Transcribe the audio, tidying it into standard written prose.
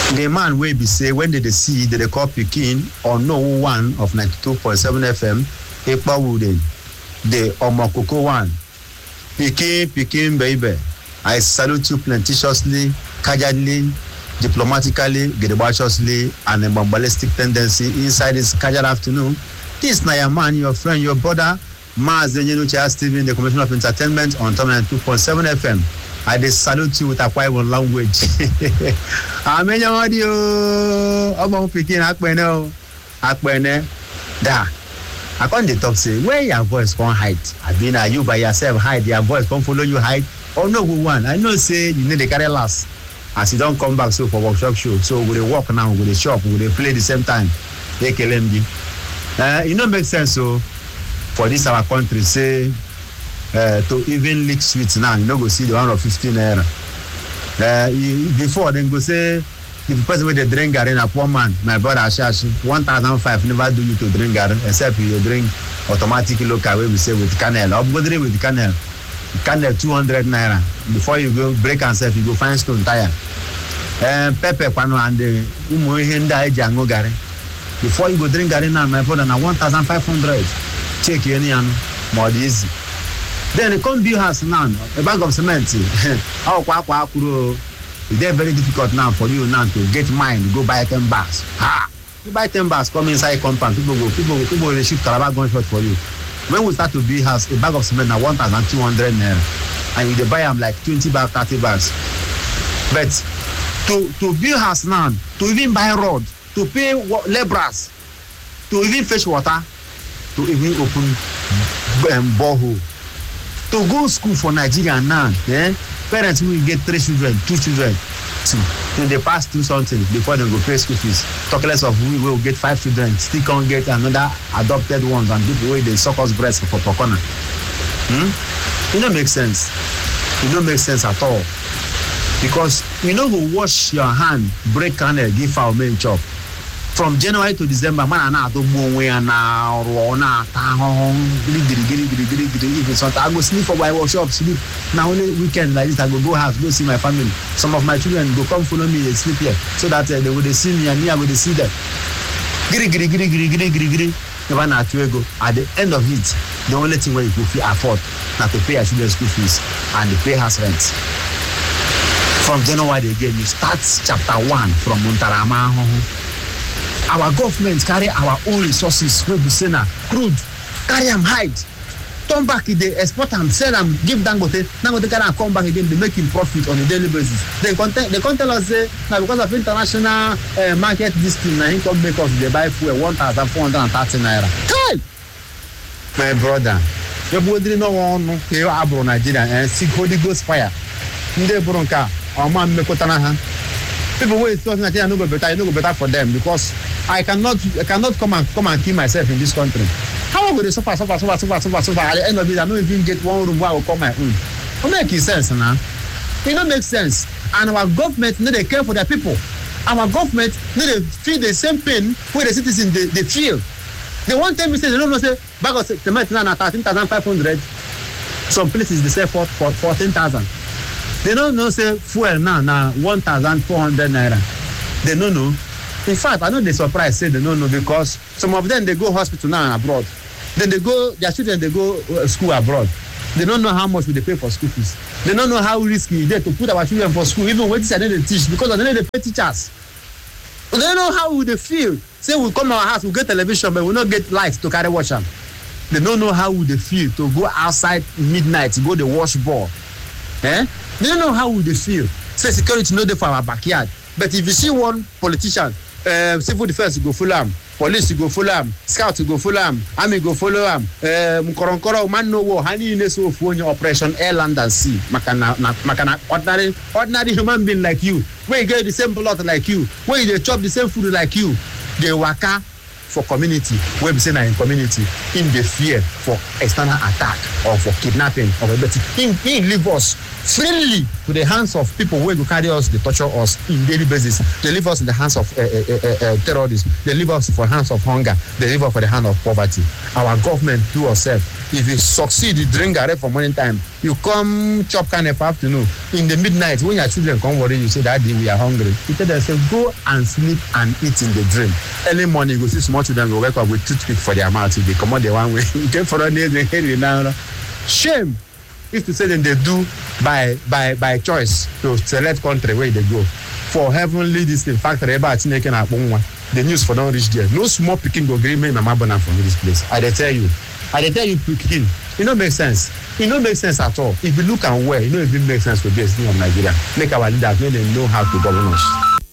The man will be say when they see they call Pekin or no one of 92.7 FM, Ekpa Wooden, the Omokoko one. Pekin, baby. I salute you plenteously, casually, diplomatically, graciously, and a bombastic tendency inside this casual afternoon. This na your man, your friend, your brother, Maz Denyenucha Steven, the Commissioner of Entertainment on 2.7 FM. I salute you with a quiet language. Amen, audio. About Pekin, Akbene, da. I can't the top say where your voice can't hide. I mean, are you by yourself hide? Your voice can't follow you hide. Oh no, who one? I know say you need to carry last. As you don't come back so for workshop show. So we walk now, we shop, we play the same time. They KLMD. It don't make sense so for this our country say to even lick sweets now. You know go see the one of 15 naira. Before then go say. If the person with the drink garden, a poor man, my brother Ashashi, 1,005 never do you to drink garden except you drink automatic local way we say with Canel. Or go drink with Canel. Canel 200 naira. Before you go break and self, you go find stone tire. Pepper pano and the umuhinda jango garden. Before you go drink garden now, my brother, now 1,500. Check any and more easy. Then you come build house now, a bag of cement. How it's very difficult now for you now to get mine to go buy 10 bags. You buy 10 bags, come inside compound, people will shift Calabar gunshot for you. When we start to build house, a bag of cement now 1,200 naira, and you buy them like 20 bags, 30 bags. But to build house now, to even buy road, to pay laborers, to even fetch water, to even open borehole, to go school for Nigeria now, parents will get 3 children, 2 children. So they pass through something before they go pay school fees. Talk less of we will get 5 children, still can't get another adopted ones and people where they suck us breast for corner. It don't make sense. It don't make sense at all. Because you know who wash your hand, break kernel, give our main chop. From January to December, man, I don't know where now. Even sometimes I go sleep for my workshop, sleep. Now only weekend like this, I go house, go see my family. Some of my children go come follow me, they sleep here, so that they will see me and me, I will see them. Never not to go. At the end of it, the only thing where you could afford not to pay your children's school fees and they pay house rent. From January again, you start chapter 1 from Muntarama. Our government carry our own resources, crude, carry them hide. Turn back, they export them, sell them, give Dangote. Dangote can come back again, they make him profit on a daily basis. They can't tell us, now because of international market discipline, now income makers, they buy fuel 1,430 naira. Hey! My brother, you wouldn't know one, you are abroad Nigeria and see Holy Ghost fire. People wait so Nigeria no go better for them because I cannot come and kill myself in this country. How am I going to suffer? At the end of it, I don't even get one room where I will call my own. It make sense now. It don't make sense. And our government need to care for their people. Our government need to feel the same pain where the citizens they feel. They want 10 mistakes, they don't know say bag of cement now 13,500. Some places they sell for 14,000. They don't know say fuel now 1,400 naira. They don't know. In fact, I know they surprised say they don't know because some of them they go hospital now and abroad. Then they go, their children they go school abroad. They don't know how much will they pay for school fees. They don't know how risky it is to put our children for school, even when they teach because they need to pay teachers. They don't know how would they feel. Say we come to our house, we get television, but we not get lights to carry watch them. They don't know how would they feel to go outside midnight to go the wash ball. They don't know how would they feel. Say security no dey for our backyard. But if you see one politician, civil defense go follow him, police go follow him, scout go follow him, army go follow him, Mkoronkoro man no war, honey in so for your operation air, land and sea. Makana ordinary human being like you, where you get the same blood like you, where you chop the same food like you, they waka for community, where we say in community, in the fear for external attack or for kidnapping or everything. He leave us freely to the hands of people who will carry us, they torture us in daily basis. They leave us in the hands of terrorists. They leave us for the hands of hunger. They leave us for the hand of poverty. Our government do ourselves if you succeed, you drink garri for morning time, you come chop kane for afternoon, in the midnight when your children come worry you, say daddy we are hungry, you tell them say go and sleep and eat in the dream. Early morning you go see small children go wake up with toothpick for their mouth, they come out the one way. You get for a day they hear you now. Shame if to say them they do by choice to select country where they go. For heavenly this thing factory about Chineke na akpọ the news for don't reach there. No small picking go green make mama born from this place. I tell you picking. It don't make sense. It don't make sense at all. If you look and where, it don't even make sense to be a citizen of Nigeria. Make our leaders know they know how to govern us.